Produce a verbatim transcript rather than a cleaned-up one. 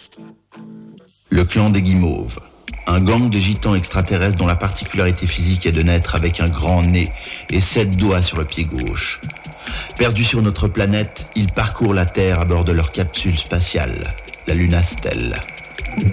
Le clan des Guimauves. Un gang de gitans extraterrestres dont la particularité physique est de naître avec un grand nez et sept doigts sur le pied gauche. Perdus sur notre planète, ils parcourent la Terre à bord de leur capsule spatiale, la Lunastel.